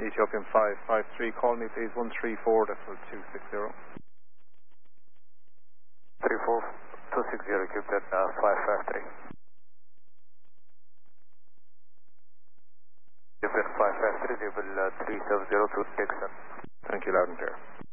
Ethiopian 553, call me please, 134.260. 34260, keep that 553. Keep that 553, level 370 to Dixon. Thank you, loud and clear.